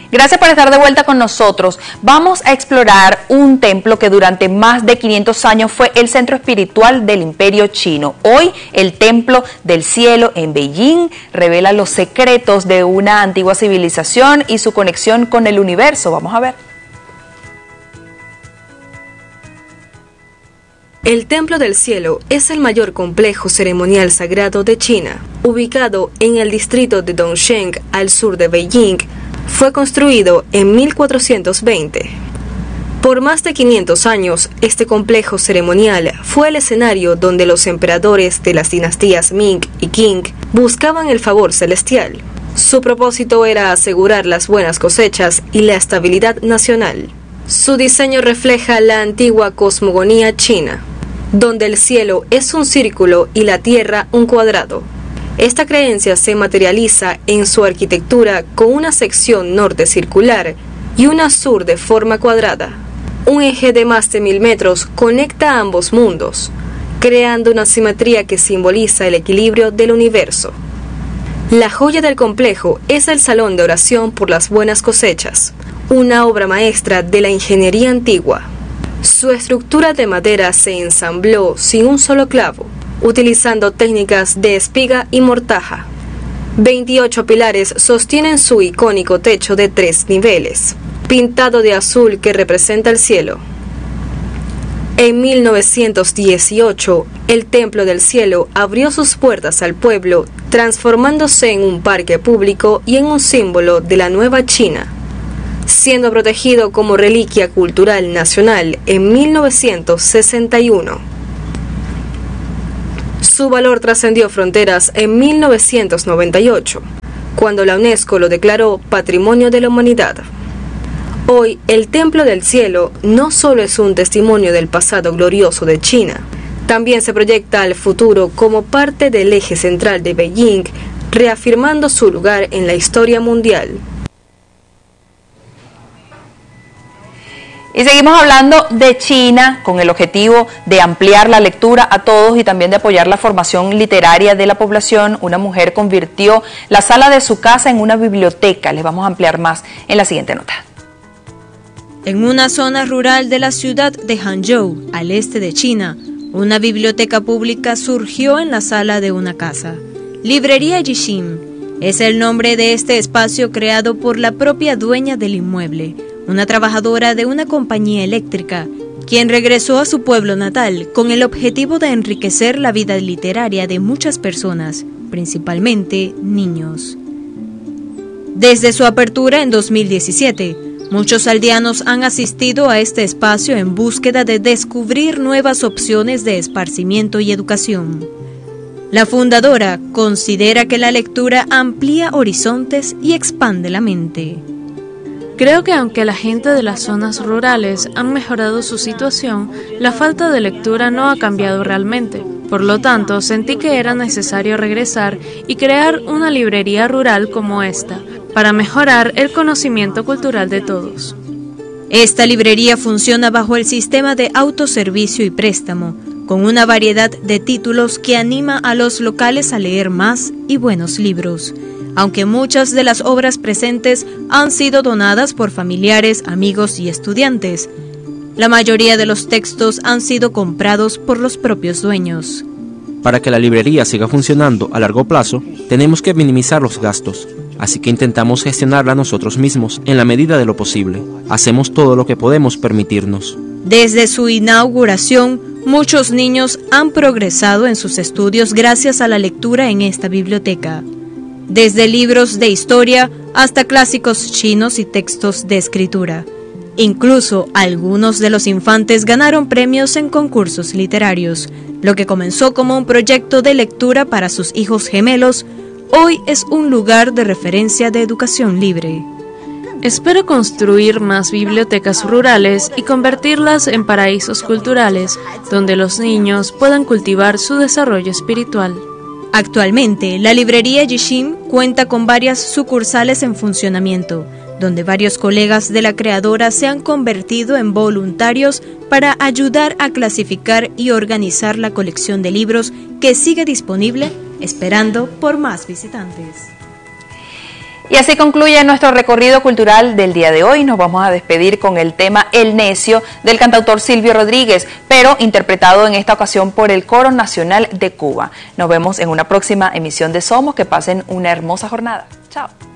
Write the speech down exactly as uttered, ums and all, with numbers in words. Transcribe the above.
Gracias por estar de vuelta con nosotros. Vamos a explorar un templo que durante más de quinientos años fue el centro espiritual del Imperio Chino. Hoy, el Templo del Cielo en Beijing revela los secretos de una antigua civilización y su conexión con el universo. Vamos a ver. El Templo del Cielo es el mayor complejo ceremonial sagrado de China. Ubicado en el distrito de Dongsheng, al sur de Beijing, fue construido en mil cuatrocientos veinte. Por más de quinientos años, este complejo ceremonial fue el escenario donde los emperadores de las dinastías Ming y Qing buscaban el favor celestial. Su propósito era asegurar las buenas cosechas y la estabilidad nacional. Su diseño refleja la antigua cosmogonía china, donde el cielo es un círculo y la tierra un cuadrado. Esta creencia se materializa en su arquitectura con una sección norte circular y una sur de forma cuadrada. Un eje de más de mil metros conecta ambos mundos, creando una simetría que simboliza el equilibrio del universo. La joya del complejo es el Salón de Oración por las Buenas Cosechas, una obra maestra de la ingeniería antigua. Su estructura de madera se ensambló sin un solo clavo, utilizando técnicas de espiga y mortaja. veintiocho pilares sostienen su icónico techo de tres niveles, pintado de azul que representa el cielo. En mil novecientos dieciocho, el Templo del Cielo abrió sus puertas al pueblo, transformándose en un parque público y en un símbolo de la nueva China, siendo protegido como reliquia cultural nacional en mil novecientos sesenta y uno. Su valor trascendió fronteras en mil novecientos noventa y ocho, cuando la UNESCO lo declaró Patrimonio de la Humanidad. Hoy, el Templo del Cielo no solo es un testimonio del pasado glorioso de China, también se proyecta al futuro como parte del eje central de Beijing, reafirmando su lugar en la historia mundial. Y seguimos hablando de China con el objetivo de ampliar la lectura a todos y también de apoyar la formación literaria de la población. Una mujer convirtió la sala de su casa en una biblioteca. Les vamos a ampliar más en la siguiente nota. En una zona rural de la ciudad de Hangzhou, al este de China, una biblioteca pública surgió en la sala de una casa. Librería Yixin es el nombre de este espacio creado por la propia dueña del inmueble, una trabajadora de una compañía eléctrica, quien regresó a su pueblo natal con el objetivo de enriquecer la vida literaria de muchas personas, principalmente niños. Desde su apertura en dos mil diecisiete, muchos aldeanos han asistido a este espacio en búsqueda de descubrir nuevas opciones de esparcimiento y educación. La fundadora considera que la lectura amplía horizontes y expande la mente. Creo que aunque la gente de las zonas rurales han mejorado su situación, la falta de lectura no ha cambiado realmente. Por lo tanto, sentí que era necesario regresar y crear una librería rural como esta, para mejorar el conocimiento cultural de todos. Esta librería funciona bajo el sistema de autoservicio y préstamo, con una variedad de títulos que anima a los locales a leer más y buenos libros. Aunque muchas de las obras presentes han sido donadas por familiares, amigos y estudiantes, la mayoría de los textos han sido comprados por los propios dueños. Para que la librería siga funcionando a largo plazo, tenemos que minimizar los gastos, así que intentamos gestionarla nosotros mismos en la medida de lo posible. Hacemos todo lo que podemos permitirnos. Desde su inauguración, muchos niños han progresado en sus estudios gracias a la lectura en esta biblioteca. Desde libros de historia hasta clásicos chinos y textos de escritura. Incluso algunos de los infantes ganaron premios en concursos literarios. Lo que comenzó como un proyecto de lectura para sus hijos gemelos, hoy es un lugar de referencia de educación libre. Espero construir más bibliotecas rurales y convertirlas en paraísos culturales, donde los niños puedan cultivar su desarrollo espiritual. Actualmente, la librería Yixin cuenta con varias sucursales en funcionamiento, donde varios colegas de la creadora se han convertido en voluntarios para ayudar a clasificar y organizar la colección de libros que sigue disponible, esperando por más visitantes. Y así concluye nuestro recorrido cultural del día de hoy. Nos vamos a despedir con el tema El Necio del cantautor Silvio Rodríguez, pero interpretado en esta ocasión por el Coro Nacional de Cuba. Nos vemos en una próxima emisión de Somos. Que pasen una hermosa jornada. Chao.